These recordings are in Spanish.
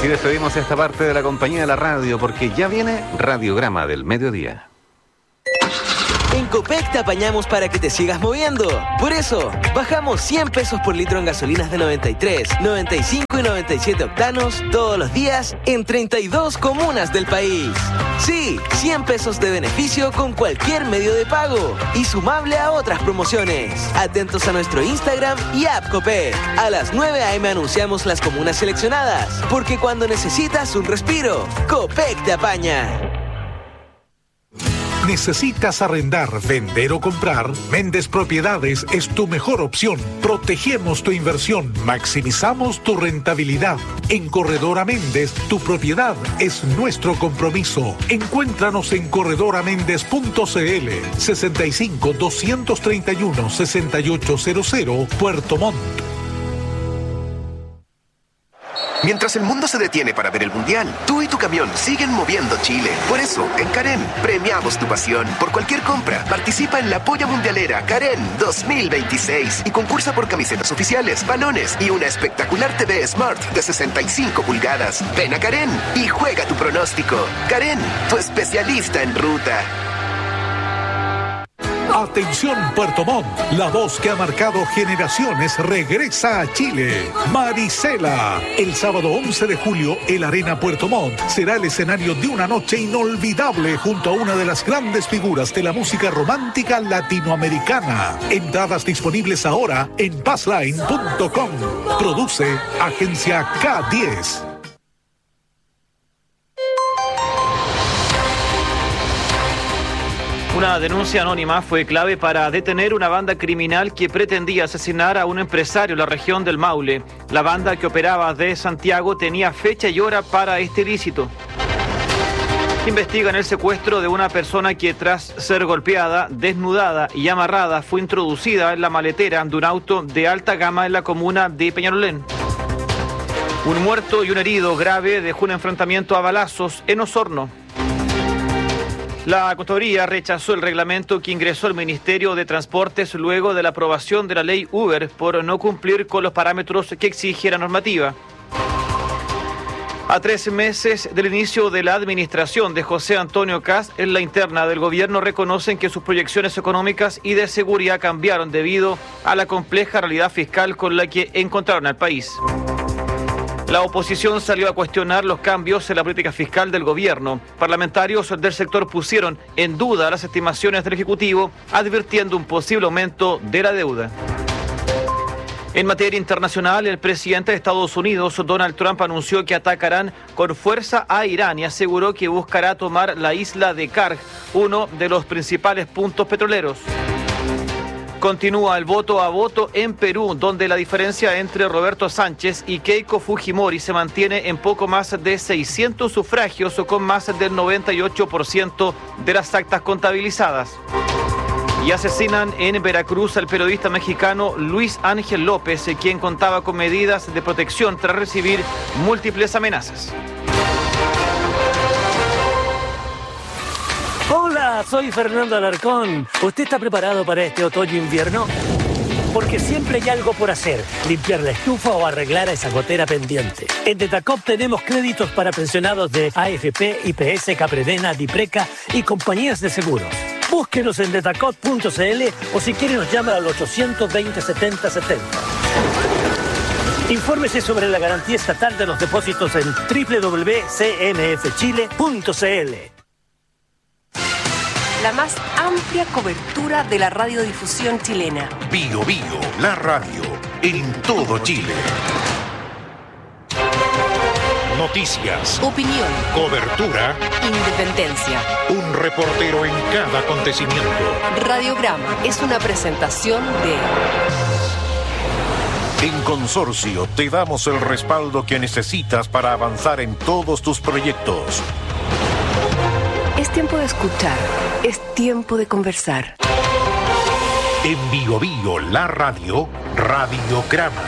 Así despedimos esta parte de la compañía de la radio, porque ya viene Radiograma del Mediodía. En Copec te apañamos para que te sigas moviendo. Por eso, bajamos 100 pesos por litro en gasolinas de 93, 95 y 97 octanos todos los días en 32 comunas del país. Sí, 100 pesos de beneficio con cualquier medio de pago y sumable a otras promociones. Atentos a nuestro Instagram y app Copec. A las 9 a.m. anunciamos las comunas seleccionadas, porque cuando necesitas un respiro, Copec te apaña. ¿Necesitas arrendar, vender o comprar? Méndez Propiedades es tu mejor opción. Protegemos tu inversión, maximizamos tu rentabilidad. En Corredora Méndez, tu propiedad es nuestro compromiso. Encuéntranos en corredoramendez.cl 65 231 6800 Puerto Montt. Mientras el mundo se detiene para ver el Mundial, tú y tu camión siguen moviendo Chile. Por eso, en Karen, premiamos tu pasión. Por cualquier compra, participa en la Polla Mundialera Karen 2026 y concursa por camisetas oficiales, balones y una espectacular TV Smart de 65 pulgadas. Ven a Karen y juega tu pronóstico. Karen, tu especialista en ruta. Atención Puerto Montt, la voz que ha marcado generaciones regresa a Chile. Marisela. El sábado 11 de julio, el Arena Puerto Montt será el escenario de una noche inolvidable junto a una de las grandes figuras de la música romántica latinoamericana. Entradas disponibles ahora en passline.com. Produce Agencia K10. Una denuncia anónima fue clave para detener una banda criminal que pretendía asesinar a un empresario en la región del Maule. La banda, que operaba de Santiago, tenía fecha y hora para este ilícito. Investigan el secuestro de una persona que, tras ser golpeada, desnudada y amarrada, fue introducida en la maletera de un auto de alta gama en la comuna de Peñalolén. Un muerto y un herido grave dejó un enfrentamiento a balazos en Osorno. La Contraloría rechazó el reglamento que ingresó el Ministerio de Transportes luego de la aprobación de la ley Uber por no cumplir con los parámetros que exige la normativa. A 13 meses del inicio de la administración de José Antonio Kast, en la interna del gobierno reconocen que sus proyecciones económicas y de seguridad cambiaron debido a la compleja realidad fiscal con la que encontraron al país. La oposición salió a cuestionar los cambios en la política fiscal del gobierno. Parlamentarios del sector pusieron en duda las estimaciones del Ejecutivo, advirtiendo un posible aumento de la deuda. En materia internacional, el presidente de Estados Unidos, Donald Trump, anunció que atacarán con fuerza a Irán y aseguró que buscará tomar la isla de Karg, uno de los principales puntos petroleros. Continúa el voto a voto en Perú, donde la diferencia entre Roberto Sánchez y Keiko Fujimori se mantiene en poco más de 600 sufragios, con más del 98% de las actas contabilizadas. Y asesinan en Veracruz al periodista mexicano Luis Ángel López, quien contaba con medidas de protección tras recibir múltiples amenazas. Hola, soy Fernando Alarcón. ¿Usted está preparado para este otoño-invierno? Porque siempre hay algo por hacer, limpiar la estufa o arreglar a esa gotera pendiente. En Detacop tenemos créditos para pensionados de AFP, IPS, Capredena, Dipreca y compañías de seguros. Búsquenos en detacop.cl o si quiere nos llama al 820 70 70. Infórmese sobre la garantía estatal de los depósitos en www.cnfchile.cl. La más amplia cobertura de la radiodifusión chilena. Bio Bio, la radio, en todo Chile. Noticias, Opinión, cobertura, independencia. un reportero en cada acontecimiento. Radiograma es una presentación de... En Consorcio te damos el respaldo que necesitas para avanzar en todos tus proyectos. Es tiempo de escuchar, es tiempo de conversar. En Bio Bio, la radio, Radiograma.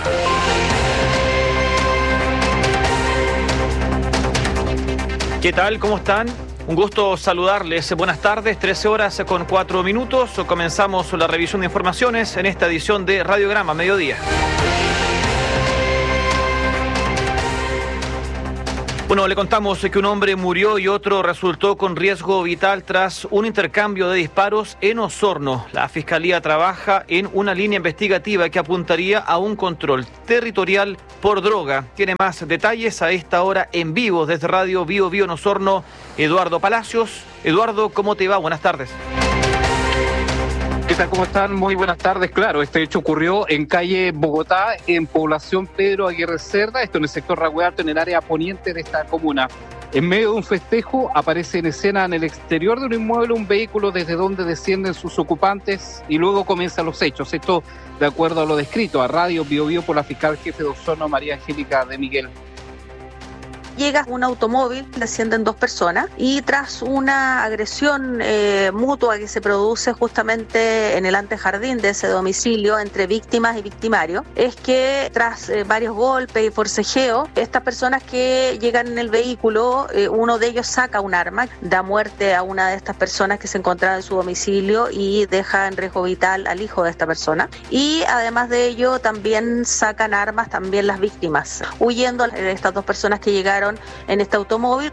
¿Qué tal? ¿Cómo están? Un gusto saludarles. Buenas tardes, 13 horas con 4 minutos. Comenzamos la revisión de informaciones en esta edición de Radiograma Mediodía. Bueno, le contamos que un hombre murió y otro resultó con riesgo vital tras un intercambio de disparos en Osorno. La Fiscalía trabaja en una línea investigativa que apuntaría a un control territorial por droga. Tiene más detalles a esta hora en vivo desde Radio Bio Bio en Osorno, Eduardo Palacios. Eduardo, ¿cómo te va? Buenas tardes. ¿Qué tal? ¿Cómo están? Muy buenas tardes. Claro, este hecho ocurrió en calle Bogotá, en población Pedro Aguirre Cerda, esto en el sector Rahue Alto, en el área poniente de esta comuna. En medio de un festejo aparece en escena en el exterior de un inmueble un vehículo desde donde descienden sus ocupantes y luego comienzan los hechos. Esto de acuerdo a lo descrito a Radio Bio Bio por la fiscal jefe de Osorno, María Angélica de Miguel. Llega un automóvil, descienden 2 personas y tras una agresión mutua que se produce justamente en el antejardín de ese domicilio entre víctimas y victimarios, es que tras varios golpes y forcejeo, estas personas que llegan en el vehículo, uno de ellos saca un arma, da muerte a una de estas personas que se encontraba en su domicilio y deja en riesgo vital al hijo de esta persona. Y además de ello también sacan armas también las víctimas, huyendo estas 2 personas que llegaron en este automóvil.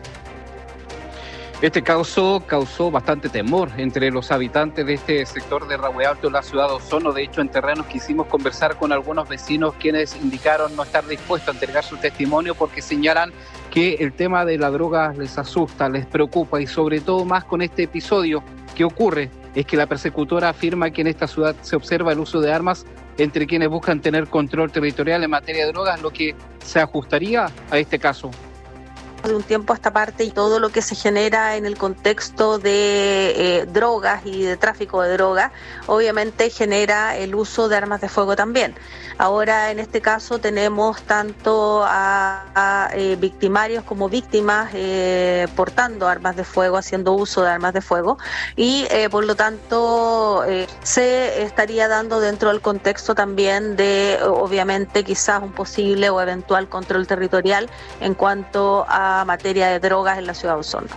Este causó bastante temor entre los habitantes de este sector de Rahue Alto en la ciudad de Osorno. De hecho, en terrenos quisimos conversar con algunos vecinos quienes indicaron no estar dispuestos a entregar su testimonio porque señalan que el tema de la droga les asusta, les preocupa y sobre todo más con este episodio que ocurre es que la persecutora afirma que en esta ciudad se observa el uso de armas entre quienes buscan tener control territorial en materia de drogas, lo que se ajustaría a este caso. De un tiempo a esta parte y todo lo que se genera en el contexto de drogas y de tráfico de drogas, obviamente genera el uso de armas de fuego también. Ahora en este caso tenemos tanto a victimarios como víctimas portando armas de fuego, haciendo uso de armas de fuego y por lo tanto se estaría dando dentro del contexto también de obviamente quizás un posible o eventual control territorial en cuanto a materia de drogas en la ciudad de Osorno.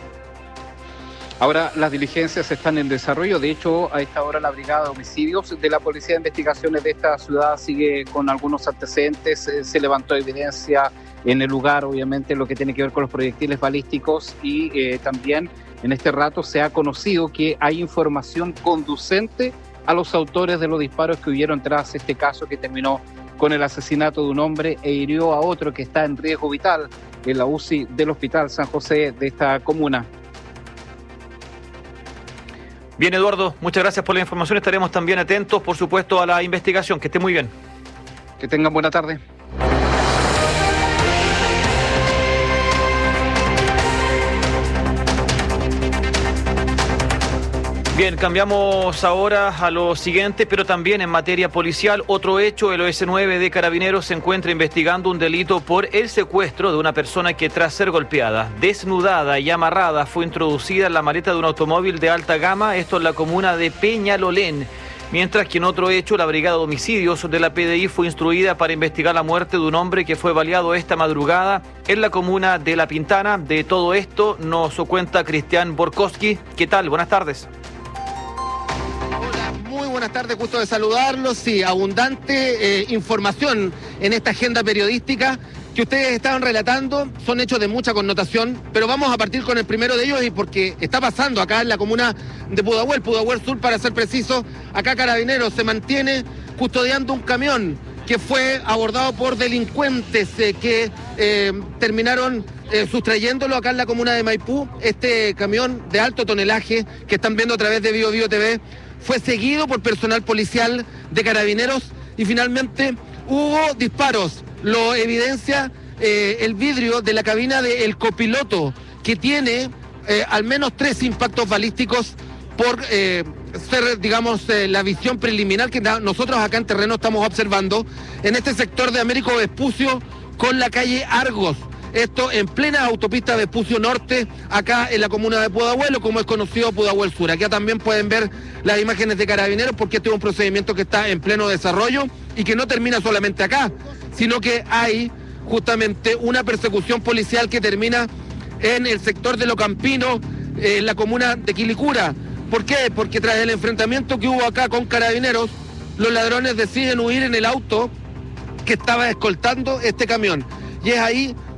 Ahora las diligencias están en desarrollo. De hecho, a esta hora la Brigada de Homicidios de la Policía de Investigaciones de esta ciudad sigue con algunos antecedentes. Se levantó evidencia en el lugar, obviamente, lo que tiene que ver con los proyectiles balísticos y también en este rato se ha conocido que hay información conducente a los autores de los disparos que huyeron tras este caso que terminó con el asesinato de un hombre e hirió a otro que está en riesgo vital en la UCI del Hospital San José de esta comuna. Bien, Eduardo, muchas gracias por la información. Estaremos también atentos, por supuesto, a la investigación. Que esté muy bien. Que tengan buena tarde. Bien, cambiamos ahora a lo siguiente, pero también en materia policial. Otro hecho, el OS9 de Carabineros se encuentra investigando un delito por el secuestro de una persona que tras ser golpeada, desnudada y amarrada fue introducida en la maleta de un automóvil de alta gama, esto en la comuna de Peñalolén. Mientras que en otro hecho, la Brigada de Homicidios de la PDI fue instruida para investigar la muerte de un hombre que fue baleado esta madrugada en la comuna de La Pintana. De todo esto nos cuenta Cristian Borkowski. ¿Qué tal? Buenas tardes. Muy buenas tardes, gusto de saludarlos. Sí, abundante información en esta agenda periodística que ustedes estaban relatando. Son hechos de mucha connotación, pero vamos a partir con el primero de ellos y porque está pasando acá en la comuna de Pudahuel Sur para ser preciso. Acá Carabineros se mantiene custodiando un camión que fue abordado por delincuentes que terminaron sustrayéndolo acá en la comuna de Maipú. Este camión de alto tonelaje que están viendo a través de Bio Bio TV fue seguido por personal policial de Carabineros y finalmente hubo disparos. Lo evidencia el vidrio de la cabina del copiloto, que tiene al menos 3 impactos balísticos por ser, digamos, la visión preliminar que nosotros acá en terreno estamos observando en este sector de Américo Vespucio con la calle Argos. Esto en plena autopista Vespucio Norte, acá en la comuna de Pudahuel, o como es conocido Pudahuel Sur. Acá también pueden ver las imágenes de Carabineros, porque este es un procedimiento que está en pleno desarrollo y que no termina solamente acá, sino que hay justamente una persecución policial que termina en el sector de Locampino, en la comuna de Quilicura. ¿Por qué? Porque tras el enfrentamiento que hubo acá con Carabineros, los ladrones deciden huir en el auto que estaba escoltando este camión. Y es ahí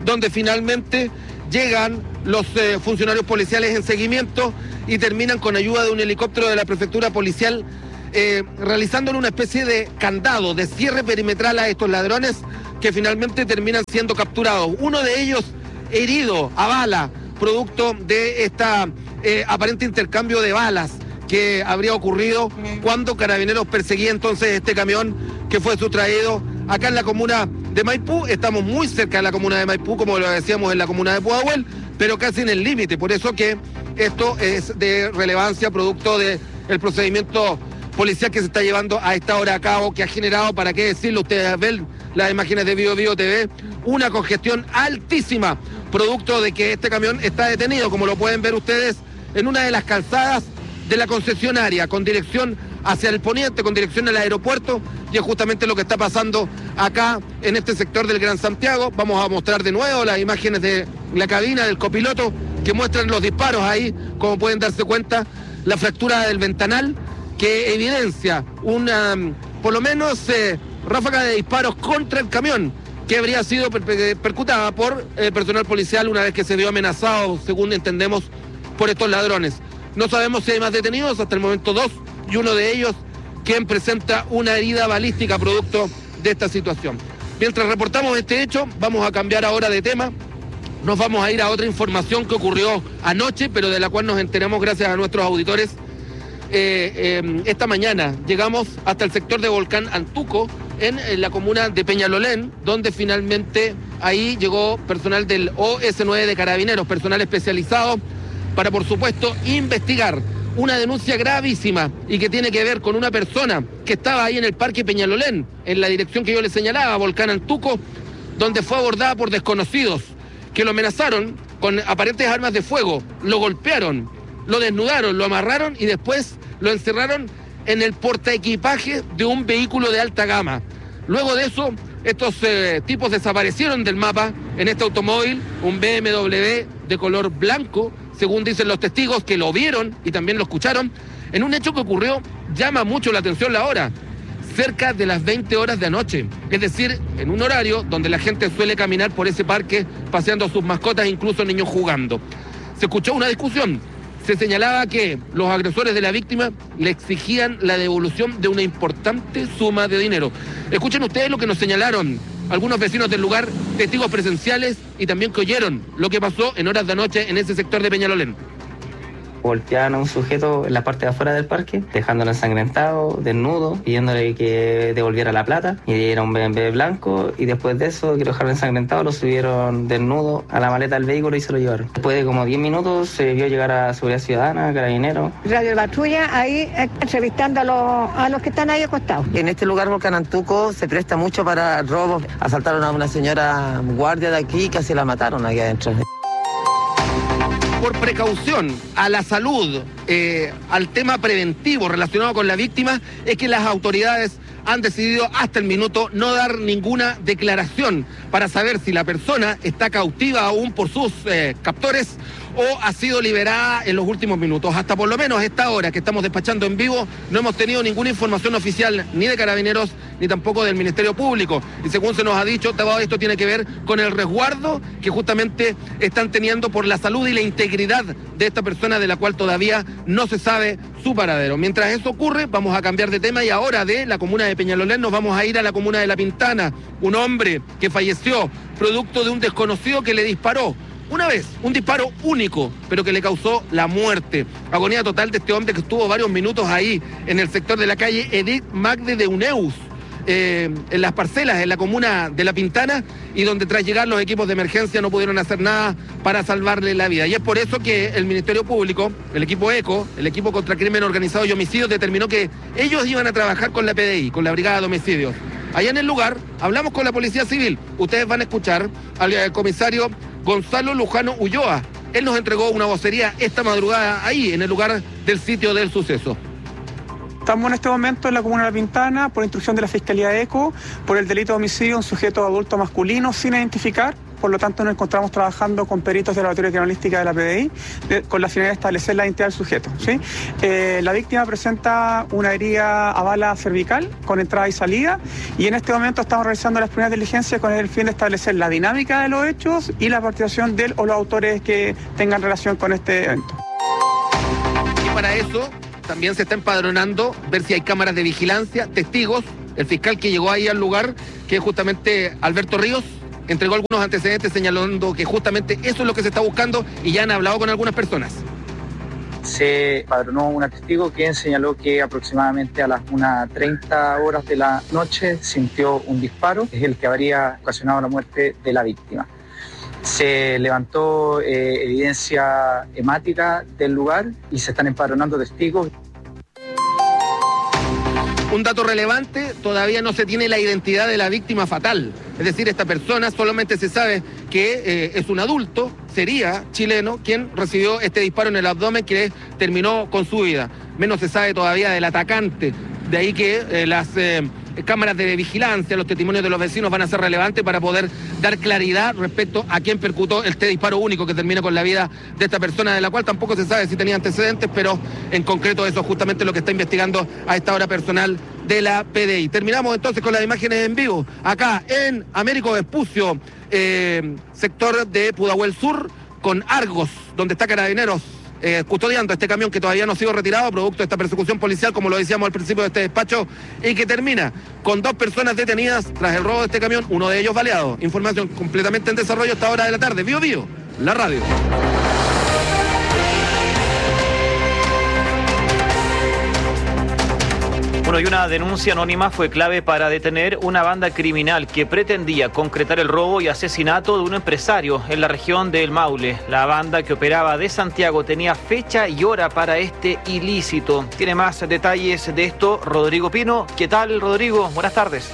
donde finalmente llegan los funcionarios policiales en seguimiento y terminan con ayuda de un helicóptero de la prefectura policial realizándole una especie de candado, de cierre perimetral a estos ladrones que finalmente terminan siendo capturados. Uno de ellos herido a bala, producto de esta aparente intercambio de balas que habría ocurrido cuando Carabineros perseguía entonces este camión que fue sustraído acá en la comuna de Maipú. Estamos muy cerca de la comuna de Maipú, como lo decíamos, en la comuna de Pudahuel, pero casi en el límite. Por eso que esto es de relevancia, producto del procedimiento policial que se está llevando a esta hora a cabo, que ha generado, para qué decirlo, ustedes ven las imágenes de Bio TV, una congestión altísima, producto de que este camión está detenido, como lo pueden ver ustedes, en una de las calzadas de la concesionaria, con dirección hacia el poniente, con dirección al aeropuerto, y es justamente lo que está pasando acá en este sector del Gran Santiago. Vamos a mostrar de nuevo las imágenes de la cabina del copiloto que muestran los disparos ahí, como pueden darse cuenta, la fractura del ventanal que evidencia una, por lo menos, ráfaga de disparos contra el camión que habría sido percutada por personal policial una vez que se vio amenazado, según entendemos, por estos ladrones. No sabemos si hay más detenidos, hasta el momento 2, y uno de ellos quien presenta una herida balística producto de esta situación. Mientras reportamos este hecho, vamos a cambiar ahora de tema. Nos vamos a ir a otra información que ocurrió anoche, pero de la cual nos enteramos gracias a nuestros auditores esta mañana. Llegamos hasta el sector de Volcán Antuco, en la comuna de Peñalolén, donde finalmente ahí llegó personal del OS9 de Carabineros, personal especializado, para, por supuesto, investigar una denuncia gravísima y que tiene que ver con una persona que estaba ahí en el Parque Peñalolén, en la dirección que yo le señalaba, Volcán Antuco, donde fue abordada por desconocidos que lo amenazaron con aparentes armas de fuego, lo golpearon, lo desnudaron, lo amarraron y después lo encerraron en el portaequipaje de un vehículo de alta gama. Luego de eso, estos tipos desaparecieron del mapa en este automóvil, un BMW de color blanco, según dicen los testigos que lo vieron y también lo escucharon, en un hecho que ocurrió, llama mucho la atención la hora, cerca de las 20 horas de anoche, es decir, en un horario donde la gente suele caminar por ese parque paseando a sus mascotas, incluso niños jugando. Se escuchó una discusión, se señalaba que los agresores de la víctima le exigían la devolución de una importante suma de dinero. Escuchen ustedes lo que nos señalaron algunos vecinos del lugar, testigos presenciales y también que oyeron lo que pasó en horas de anoche en ese sector de Peñalolén. Golpeaban a un sujeto en la parte de afuera del parque, dejándolo ensangrentado, desnudo, pidiéndole que devolviera la plata, y era un BMW blanco, y después de eso, que lo dejaron ensangrentado, lo subieron desnudo a la maleta del vehículo y se lo llevaron. Después de como 10 minutos se vio llegar a Seguridad Ciudadana, Carabineros. Radio Patrulla, ahí entrevistando a los que están ahí acostados. En este lugar, Volcán Antuco, se presta mucho para robos. Asaltaron a una señora guardia de aquí y casi la mataron aquí adentro. Por precaución a la salud, al tema preventivo relacionado con la víctima, es que las autoridades han decidido hasta el minuto no dar ninguna declaración para saber si la persona está cautiva aún por sus captores o ha sido liberada en los últimos minutos. Hasta por lo menos esta hora que estamos despachando en vivo no hemos tenido ninguna información oficial ni de Carabineros ni tampoco del Ministerio Público. Y según se nos ha dicho, todo esto tiene que ver con el resguardo que justamente están teniendo por la salud y la integridad de esta persona, de la cual todavía no se sabe su paradero. Mientras eso ocurre, vamos a cambiar de tema y ahora de la comuna de Peñalolén nos vamos a ir a la comuna de La Pintana. Un hombre que falleció producto de un desconocido que le disparó. Una vez, un disparo único, pero que le causó la muerte. Agonía total de este hombre que estuvo varios minutos ahí, en el sector de la calle Edith Magde de Uneus, en las parcelas, en la comuna de La Pintana, y donde tras llegar los equipos de emergencia no pudieron hacer nada para salvarle la vida. Y es por eso que el Ministerio Público, el equipo ECO, el equipo contra crimen organizado y homicidios, determinó que ellos iban a trabajar con la PDI, con la Brigada de Homicidios. Allá en el lugar, hablamos con la Policía Civil. Ustedes van a escuchar al comisario Gonzalo Lujano Ulloa. Él nos entregó una vocería esta madrugada ahí, en el lugar del sitio del suceso. Estamos en este momento en la comuna de La Pintana por instrucción de la Fiscalía ECO por el delito de homicidio a un sujeto adulto masculino sin identificar. Por lo tanto, nos encontramos trabajando con peritos de laboratorio de criminalística de la PDI con la finalidad de establecer la identidad del sujeto, ¿sí? La víctima presenta una herida a bala cervical con entrada y salida, y en este momento estamos realizando las primeras diligencias con el fin de establecer la dinámica de los hechos y la participación de él o los autores que tengan relación con este evento. Y para eso también se está empadronando, ver si hay cámaras de vigilancia, testigos. El fiscal que llegó ahí al lugar, que es justamente Alberto Ríos, entregó algunos antecedentes señalando que justamente eso es lo que se está buscando y ya han hablado con algunas personas. Se empadronó un testigo quien señaló que aproximadamente a las 1:30 de la noche sintió un disparo, es el que habría ocasionado la muerte de la víctima. Se levantó evidencia hemática del lugar y se están empadronando testigos. Un dato relevante, todavía no se tiene la identidad de la víctima fatal. Es decir, esta persona solamente se sabe que es un adulto, sería chileno, quien recibió este disparo en el abdomen que terminó con su vida. Menos se sabe todavía del atacante. De ahí que las cámaras de vigilancia, los testimonios de los vecinos van a ser relevantes para poder dar claridad respecto a quién percutó este disparo único que termina con la vida de esta persona, de la cual tampoco se sabe si tenía antecedentes, pero en concreto eso es justamente lo que está investigando a esta hora personal de la PDI. Terminamos entonces con las imágenes en vivo, acá en Américo Vespucio, sector de Pudahuel Sur, con Argos, donde está Carabineros custodiando este camión que todavía no ha sido retirado producto de esta persecución policial, como lo decíamos al principio de este despacho, y que termina con 2 personas detenidas tras el robo de este camión, uno de ellos baleado. Información completamente en desarrollo a esta hora de la tarde. Bío Bío, la radio. Bueno, y una denuncia anónima fue clave para detener una banda criminal que pretendía concretar el robo y asesinato de un empresario en la región del Maule. La banda que operaba de Santiago tenía fecha y hora para este ilícito. Tiene más detalles de esto Rodrigo Pino. ¿Qué tal, Rodrigo? Buenas tardes.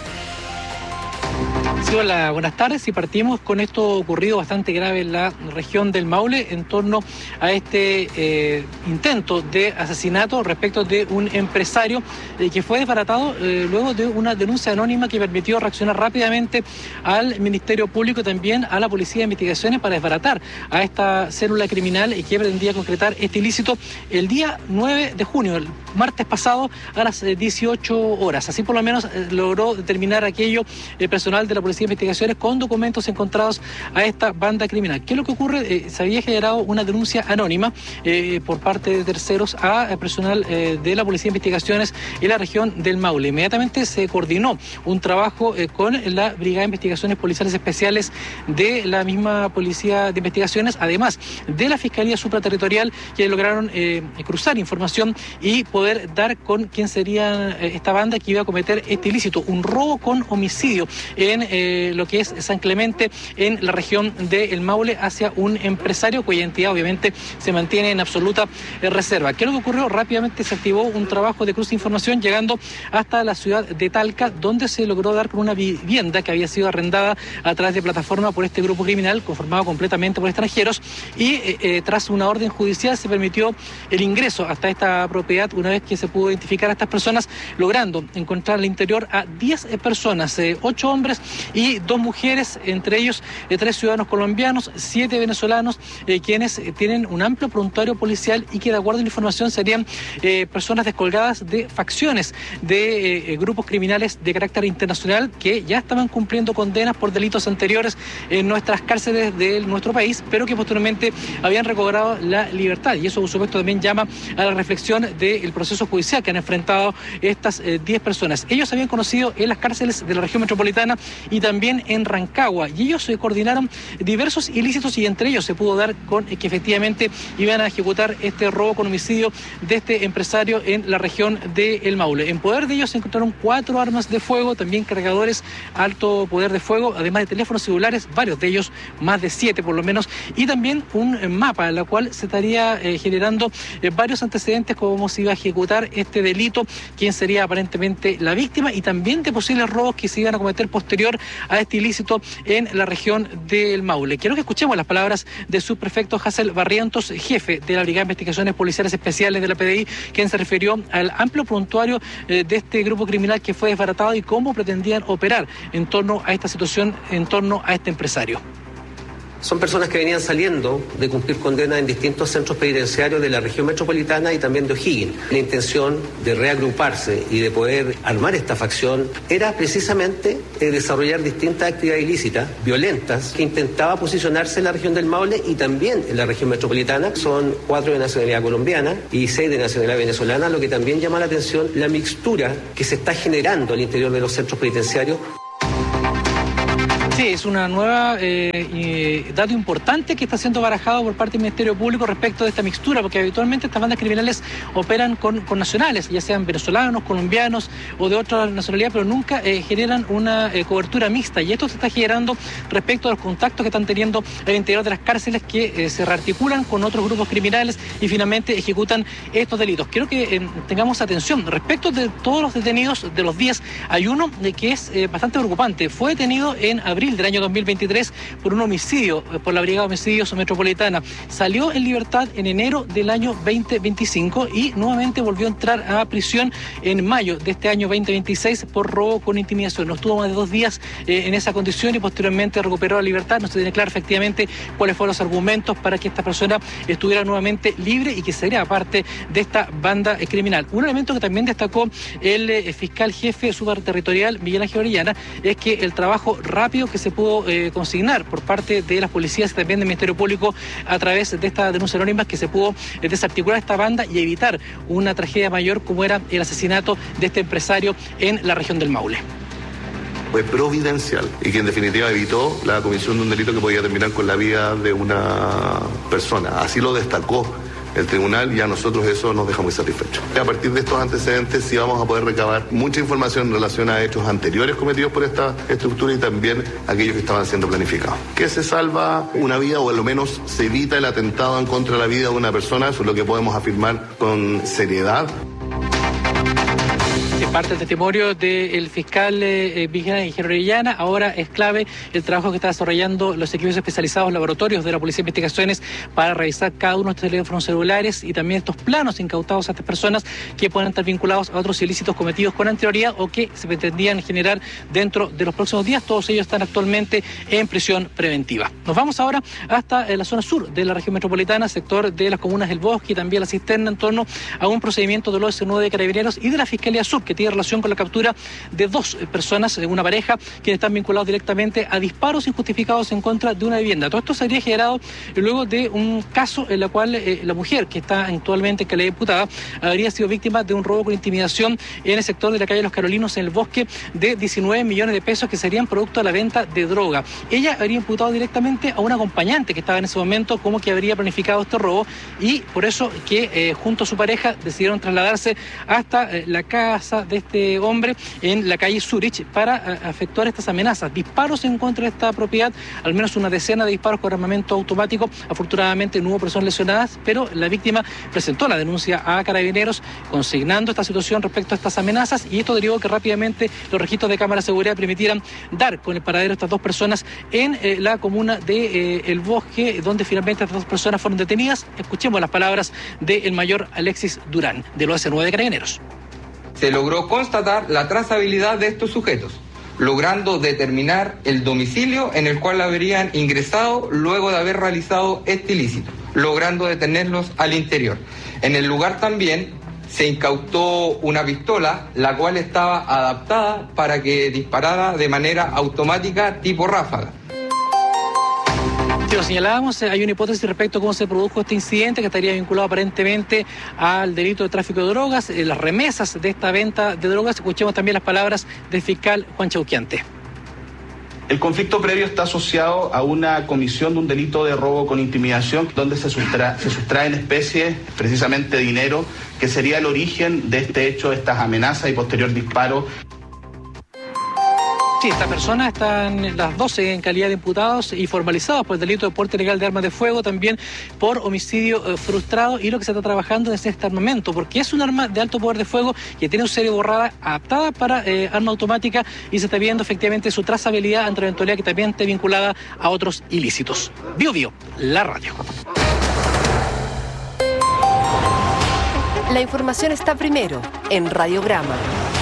Sí, hola, buenas tardes. Y partimos con esto ocurrido bastante grave en la región del Maule en torno a este intento de asesinato respecto de un empresario que fue desbaratado luego de una denuncia anónima que permitió reaccionar rápidamente al Ministerio Público y también a la Policía de Investigaciones para desbaratar a esta célula criminal que pretendía concretar este ilícito el día 9 de junio, el martes pasado, a las 18 horas. Así por lo menos logró determinar aquello personal de la Policía de Investigaciones con documentos encontrados a esta banda criminal. ¿Qué es lo que ocurre? Se había generado una denuncia anónima por parte de terceros a personal de la Policía de Investigaciones en la región del Maule. Inmediatamente se coordinó un trabajo con la Brigada de Investigaciones Policiales Especiales de la misma Policía de Investigaciones, además de la Fiscalía Supraterritorial, que lograron cruzar información y poder dar con quién sería esta banda que iba a cometer este ilícito, un robo con homicidio en lo que es San Clemente, en la región del Maule, hacia un empresario cuya identidad obviamente se mantiene en absoluta reserva. ¿Qué es lo que ocurrió? Rápidamente se activó un trabajo de cruce de información llegando hasta la ciudad de Talca, donde se logró dar con una vivienda que había sido arrendada a través de plataforma por este grupo criminal conformado completamente por extranjeros, y tras una orden judicial se permitió el ingreso hasta esta propiedad una vez que se pudo identificar a estas personas, logrando encontrar al interior a 10 personas, 8 hombres y 2 mujeres, entre ellos 3 ciudadanos colombianos, 7 venezolanos, quienes tienen un amplio prontuario policial y que, de acuerdo a la información, serían personas descolgadas de facciones de grupos criminales de carácter internacional que ya estaban cumpliendo condenas por delitos anteriores en nuestras cárceles de nuestro país, pero que posteriormente habían recobrado la libertad. Y eso, por supuesto, también llama a la reflexión del proceso judicial que han enfrentado estas 10 personas. Ellos se habían conocido en las cárceles de la región metropolitana y también en Rancagua, y ellos coordinaron diversos ilícitos, y entre ellos se pudo dar con que efectivamente iban a ejecutar este robo con homicidio de este empresario en la región del Maule. En poder de ellos se encontraron 4 armas de fuego, también cargadores alto poder de fuego, además de teléfonos celulares, varios de ellos, más de 7 por lo menos, y también un mapa en la cual se estaría generando varios antecedentes como se iba a ejecutar este delito, quién sería aparentemente la víctima, y también de posibles robos que se iban a cometer posterior a este ilícito en la región del Maule. Quiero que escuchemos las palabras del subprefecto Hassel Barrientos, jefe de la Brigada de Investigaciones Policiales Especiales de la PDI, quien se refirió al amplio prontuario de este grupo criminal que fue desbaratado y cómo pretendían operar en torno a esta situación, en torno a este empresario. Son personas que venían saliendo de cumplir condena en distintos centros penitenciarios de la región metropolitana y también de O'Higgins. La intención de reagruparse y de poder armar esta facción era precisamente desarrollar distintas actividades ilícitas, violentas, que intentaba posicionarse en la región del Maule y también en la región metropolitana. Son 4 de nacionalidad colombiana y 6 de nacionalidad venezolana, lo que también llama la atención la mixtura que se está generando al interior de los centros penitenciarios. Sí, es una nueva dato importante que está siendo barajado por parte del Ministerio Público respecto de esta mixtura, porque habitualmente estas bandas criminales operan con nacionales, ya sean venezolanos, colombianos o de otra nacionalidad, pero nunca generan una cobertura mixta, y esto se está generando respecto a los contactos que están teniendo al interior de las cárceles, que se rearticulan con otros grupos criminales y finalmente ejecutan estos delitos. Quiero que tengamos atención respecto de todos los detenidos de los días. Hay uno que es bastante preocupante. Fue detenido en abril del año 2023 por un homicidio por la Brigada de Homicidios Metropolitana. Salió en libertad en enero del año 2025 y nuevamente volvió a entrar a prisión en mayo de este año 2026 por robo con intimidación. No estuvo más de 2 días en esa condición y posteriormente recuperó la libertad. No se tiene claro efectivamente cuáles fueron los argumentos para que esta persona estuviera nuevamente libre y que sería parte de esta banda criminal. Un elemento que también destacó el fiscal jefe superterritorial Miguel Ángel Orellana es que el trabajo rápido que se pudo consignar por parte de las policías y también del Ministerio Público a través de esta denuncia anónima, que se pudo desarticular esta banda y evitar una tragedia mayor como era el asesinato de este empresario en la región del Maule. Fue providencial y que en definitiva evitó la comisión de un delito que podía terminar con la vida de una persona. Así lo destacó el tribunal y a nosotros eso nos deja muy satisfechos. A partir de estos antecedentes sí vamos a poder recabar mucha información en relación a hechos anteriores cometidos por esta estructura y también aquellos que estaban siendo planificados. Que se salva una vida o al menos se evita el atentado en contra de la vida de una persona, eso es lo que podemos afirmar con seriedad. Parte del testimonio del fiscal Miguel Ángel Orellana. Ahora es clave el trabajo que está desarrollando los equipos especializados laboratorios de la Policía de Investigaciones para revisar cada uno de estos teléfonos celulares y también estos planos incautados a estas personas que puedan estar vinculados a otros ilícitos cometidos con anterioridad o que se pretendían generar dentro de los próximos días. Todos ellos están actualmente en prisión preventiva. Nos vamos ahora hasta la zona sur de la región metropolitana, sector de las comunas del Bosque y también la Cisterna, en torno a un procedimiento de los OS9 de Carabineros y de la Fiscalía Sur, que tiene relación con la captura de 2 personas, una pareja, quienes están vinculados directamente a disparos injustificados en contra de una vivienda. Todo esto se habría generado luego de un caso en el cual la mujer, que está actualmente en calidad de imputada, habría sido víctima de un robo con intimidación en el sector de la calle Los Carolinos, en el Bosque, de 19 millones de pesos que serían producto de la venta de droga. Ella habría imputado directamente a un acompañante que estaba en ese momento como que habría planificado este robo, y por eso que junto a su pareja decidieron trasladarse hasta la casa de este hombre en la calle Zurich para efectuar estas amenazas, disparos en contra de esta propiedad, al menos una decena de disparos con armamento automático. Afortunadamente no hubo personas lesionadas, pero la víctima presentó la denuncia a Carabineros consignando esta situación respecto a estas amenazas, y esto derivó que rápidamente los registros de cámara de seguridad permitieran dar con el paradero de estas 2 personas en la comuna de El Bosque, donde finalmente estas 2 personas fueron detenidas. Escuchemos las palabras del mayor Alexis Durán, del OS9 de Carabineros. Se logró constatar la trazabilidad de estos sujetos, logrando determinar el domicilio en el cual habrían ingresado luego de haber realizado este ilícito, logrando detenerlos al interior. En el lugar también se incautó una pistola, la cual estaba adaptada para que disparara de manera automática tipo ráfaga. Lo señalábamos, hay una hipótesis respecto a cómo se produjo este incidente, que estaría vinculado aparentemente al delito de tráfico de drogas, las remesas de esta venta de drogas. Escuchemos también las palabras del fiscal Juan Chauquiante. El conflicto previo está asociado a una comisión de un delito de robo con intimidación, donde se sustraen especies, precisamente dinero, que sería el origen de este hecho, de estas amenazas y posterior disparo. Sí, estas personas están las 12 en calidad de imputados y formalizados por el delito de porte ilegal de armas de fuego, también por homicidio frustrado, y lo que se está trabajando es este armamento, porque es un arma de alto poder de fuego que tiene un serie borrada adaptada para arma automática, y se está viendo efectivamente su trazabilidad ante la eventualidad que también esté vinculada a otros ilícitos. Bio Bio, la radio. La información está primero en Radiograma.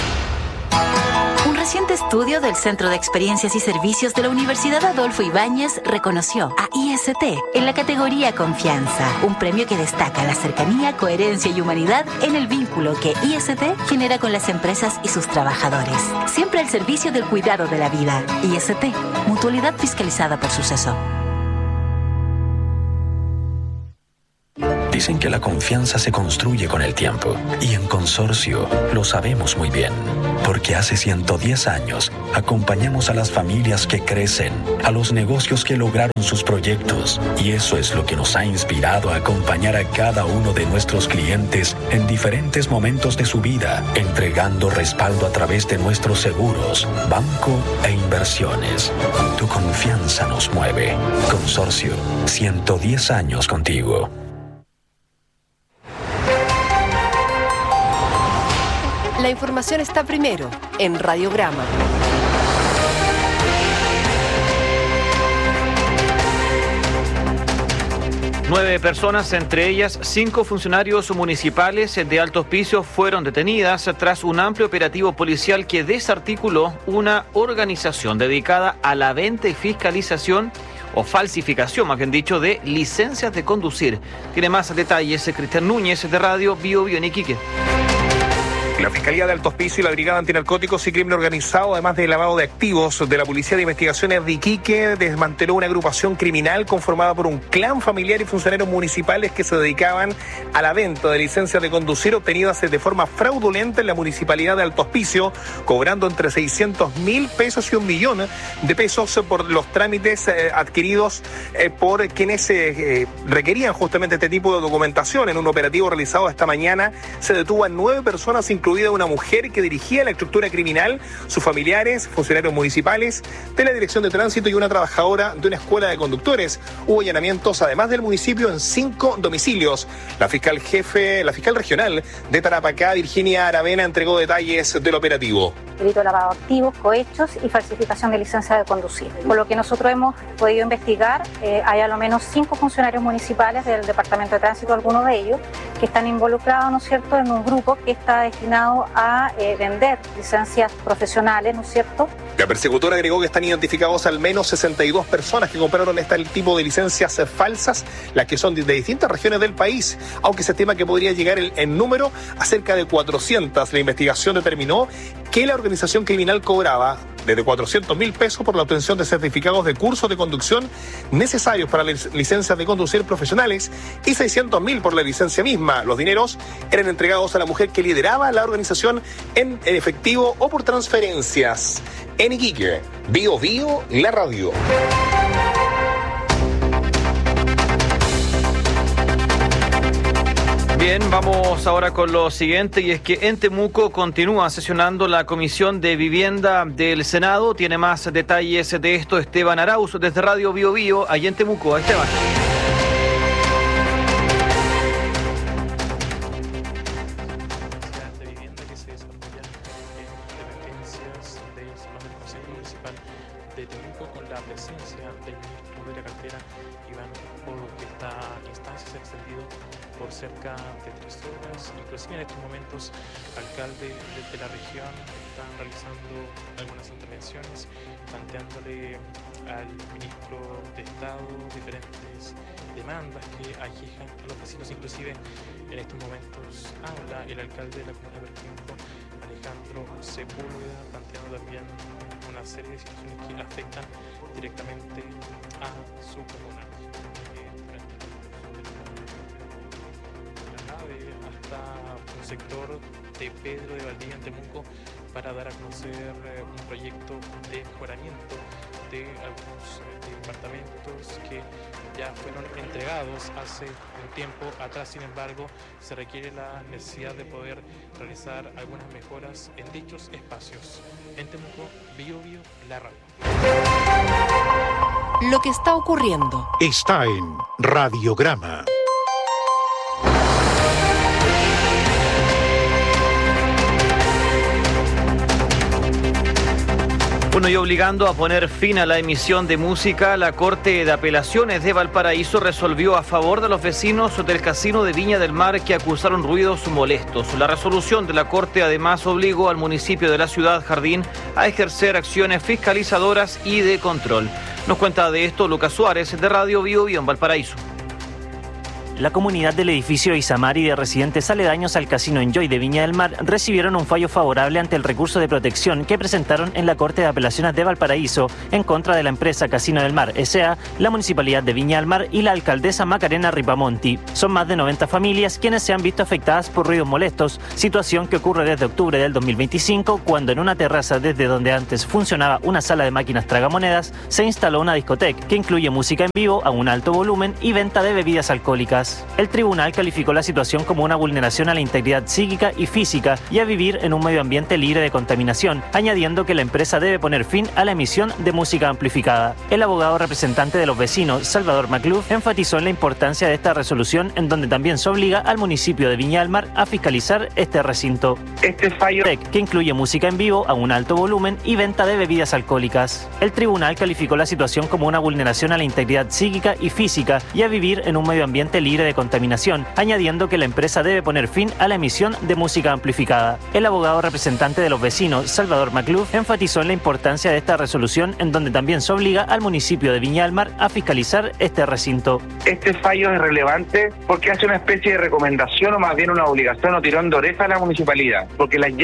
Un reciente estudio del Centro de Experiencias y Servicios de la Universidad Adolfo Ibáñez reconoció a IST en la categoría Confianza, un premio que destaca la cercanía, coherencia y humanidad en el vínculo que IST genera con las empresas y sus trabajadores. Siempre al servicio del cuidado de la vida. IST, mutualidad fiscalizada por Suceso. Dicen que la confianza se construye con el tiempo, y en Consorcio lo sabemos muy bien, porque hace 110 años acompañamos a las familias que crecen, a los negocios que lograron sus proyectos, y eso es lo que nos ha inspirado a acompañar a cada uno de nuestros clientes en diferentes momentos de su vida, entregando respaldo a través de nuestros seguros, banco e inversiones. Tu confianza nos mueve. Consorcio, 110 años contigo. La información está primero en Radiograma. Nueve personas, entre ellas 5 funcionarios municipales de alto hospicio, fueron detenidas tras un amplio operativo policial que desarticuló una organización dedicada a la venta y fiscalización, o falsificación, más bien dicho, de licencias de conducir. Tiene más detalles Cristian Núñez, de Radio Bio Bio en Iquique. La Fiscalía de Alto Hospicio y la Brigada Antinarcóticos y Crimen Organizado, además de lavado de activos de la Policía de Investigaciones de Iquique, desmanteló una agrupación criminal conformada por un clan familiar y funcionarios municipales que se dedicaban a la venta de licencias de conducir obtenidas de forma fraudulenta en la Municipalidad de Alto Hospicio, cobrando entre 600.000 pesos y 1 millón de pesos por los trámites adquiridos por quienes requerían justamente este tipo de documentación. En un operativo realizado esta mañana se detuvo a 9 personas, incluida una mujer que dirigía la estructura criminal, sus familiares, funcionarios municipales de la Dirección de Tránsito y una trabajadora de una escuela de conductores. Hubo allanamientos, además del municipio, en 5 domicilios. La fiscal regional de Tarapacá, Virginia Aravena, entregó detalles del operativo. Delito de lavado de activos, cohechos y falsificación de licencia de conducir. Por lo que nosotros hemos podido investigar, hay a lo menos 5 funcionarios municipales del Departamento de Tránsito, algunos de ellos, que están involucrados, ¿no es cierto?, en un grupo que está destinado a vender licencias profesionales, ¿no es cierto? La persecutora agregó que están identificados al menos 62 personas que compraron este tipo de licencias falsas, las que son de distintas regiones del país, aunque se estima que podría llegar el número a cerca de 400. La investigación determinó que la organización criminal cobraba desde 400.000 pesos por la obtención de certificados de cursos de conducción necesarios para las licencias de conducir profesionales y 600.000 por la licencia misma. Los dineros eran entregados a la mujer que lideraba la organización en efectivo o por transferencias. En Iquique, Bio Bio, la radio. Bien, vamos ahora con lo siguiente, y es que en Temuco continúa sesionando la Comisión de Vivienda del Senado. Tiene más detalles de esto Esteban Arauz, desde Radio Bio Bio, allí en Temuco. Esteban. Por cerca de 3 horas, inclusive en estos momentos alcaldes de la región están realizando algunas intervenciones, planteándole al ministro de Estado diferentes demandas que aquejan a los vecinos. Inclusive en estos momentos habla el alcalde de la comuna de Perquimpo, Alejandro Sepúlveda, planteando también una serie de situaciones que afectan directamente a su comuna. Hasta un sector de Pedro de Valdivia en Temuco para dar a conocer un proyecto de mejoramiento de algunos departamentos que ya fueron entregados hace un tiempo atrás. Sin embargo, se requiere la necesidad de poder realizar algunas mejoras en dichos espacios. En Temuco, Bio Bio, la radio. Lo que está ocurriendo está en Radiograma. Bueno, y obligando a poner fin a la emisión de música, la Corte de Apelaciones de Valparaíso resolvió a favor de los vecinos del Casino de Viña del Mar que acusaron ruidos molestos. La resolución de la Corte además obligó al municipio de la ciudad Jardín a ejercer acciones fiscalizadoras y de control. Nos cuenta de esto Lucas Suárez de Radio Bio Bio en Valparaíso. La comunidad del edificio Isamar y de residentes aledaños al Casino Enjoy de Viña del Mar recibieron un fallo favorable ante el recurso de protección que presentaron en la Corte de Apelaciones de Valparaíso en contra de la empresa Casino del Mar S.A., la Municipalidad de Viña del Mar y la alcaldesa Macarena Ripamonti. Son más de 90 familias quienes se han visto afectadas por ruidos molestos, situación que ocurre desde octubre del 2025, cuando en una terraza desde donde antes funcionaba una sala de máquinas tragamonedas, se instaló una discoteca que incluye música en vivo a un alto volumen y venta de bebidas alcohólicas. El tribunal calificó la situación como una vulneración a la integridad psíquica y física y a vivir en un medio ambiente libre de contaminación, añadiendo que la empresa debe poner fin a la emisión de música amplificada. El abogado representante de los vecinos, Salvador McLuff, enfatizó en la importancia de esta resolución, en donde también se obliga al municipio de Viña del Mar a fiscalizar este recinto. Este fallo que incluye música en vivo a un alto volumen y venta de bebidas alcohólicas. El tribunal calificó la situación como una vulneración a la integridad psíquica y física y a vivir en un medio ambiente libre de contaminación, añadiendo que la empresa debe poner fin a la emisión de música amplificada. El abogado representante de los vecinos, Salvador McLuff, enfatizó en la importancia de esta resolución, en donde también se obliga al municipio de Viña del Mar a fiscalizar este recinto. Este fallo es relevante porque hace una especie de recomendación o más bien una obligación o tirón de oreja a la municipalidad, porque las